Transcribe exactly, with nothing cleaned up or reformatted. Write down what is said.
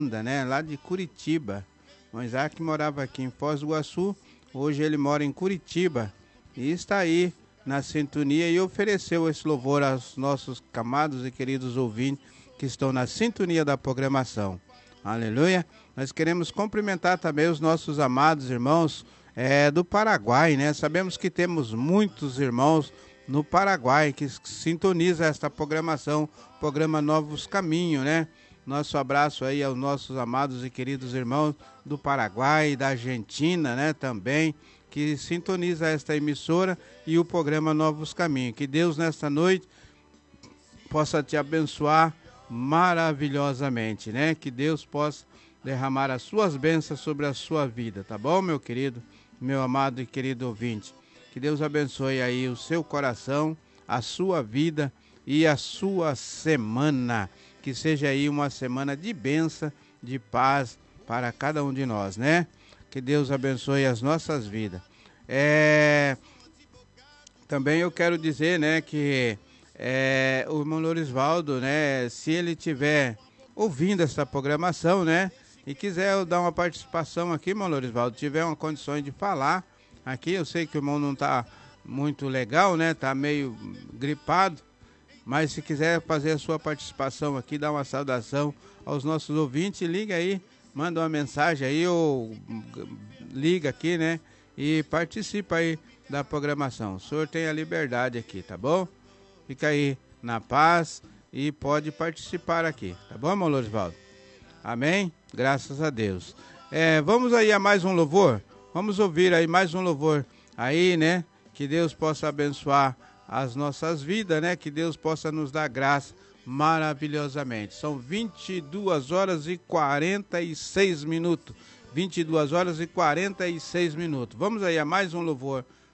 né, lá de Curitiba. O Isaac morava aqui em Foz do Iguaçu, hoje ele mora em Curitiba e está aí na sintonia e ofereceu esse louvor aos nossos amados e queridos ouvintes que estão na sintonia da programação. Aleluia! Nós queremos cumprimentar também os nossos amados irmãos é, do Paraguai, né? Sabemos que temos muitos irmãos no Paraguai que sintonizam esta programação, programa Novos Caminhos, né? Nosso abraço aí aos nossos amados e queridos irmãos do Paraguai, da Argentina, né? Também, que sintoniza esta emissora e o programa Novos Caminhos. Que Deus nesta noite possa te abençoar maravilhosamente, né? Que Deus possa derramar as suas bênçãos sobre a sua vida, tá bom, meu querido, meu amado e querido ouvinte? Que Deus abençoe aí o seu coração, a sua vida e a sua semana. Que seja aí uma semana de bênção, de paz para cada um de nós, né? Que Deus abençoe as nossas vidas. É... Também eu quero dizer, né, que é, o irmão Lorisvaldo, né, se ele tiver ouvindo essa programação, né, e quiser dar uma participação aqui, irmão Lorisvaldo, tiver uma condição de falar aqui, eu sei que o irmão não está muito legal, né, tá meio gripado, mas se quiser fazer a sua participação aqui, dar uma saudação aos nossos ouvintes, liga aí, manda uma mensagem aí ou liga aqui, né, e participa aí da programação. O senhor tem a liberdade aqui, tá bom? Fica aí na paz e pode participar aqui, tá bom, irmão Lorisvaldo? Amém? Graças a Deus. É, vamos aí a mais um louvor? Vamos ouvir aí mais um louvor aí, né? Que Deus possa abençoar as nossas vidas, né? Que Deus possa nos dar graça maravilhosamente. São vinte e duas horas e quarenta e seis minutos. vinte e duas horas e quarenta e seis minutos. Vamos aí a mais um louvor